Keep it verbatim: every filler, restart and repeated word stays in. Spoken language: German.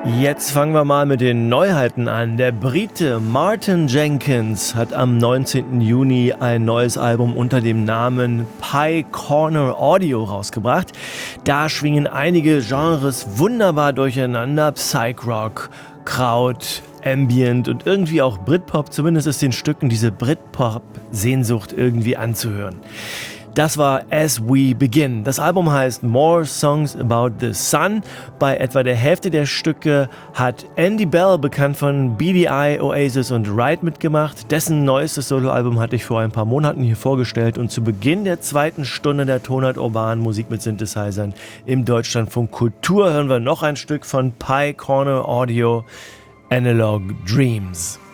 Jetzt fangen wir mal mit den Neuheiten an. Der Brite Martin Jenkins hat am neunzehnten Juni ein neues Album unter dem Namen Pye Corner Audio rausgebracht. Da schwingen einige Genres wunderbar durcheinander. Psych-Rock, Kraut, Ambient und irgendwie auch Britpop. Zumindest ist den Stücken diese Britpop-Sehnsucht irgendwie anzuhören. Das war As We Begin. Das Album heißt More Songs About the Sun. Bei etwa der Hälfte der Stücke hat Andy Bell, bekannt von B D I, Oasis und Ride, mitgemacht. Dessen neuestes Soloalbum hatte ich vor ein paar Monaten hier vorgestellt und zu Beginn der zweiten Stunde der Tonart urbanen Musik mit Synthesizern im Deutschlandfunk Kultur hören wir noch ein Stück von Pye Corner Audio, Analog Dreams.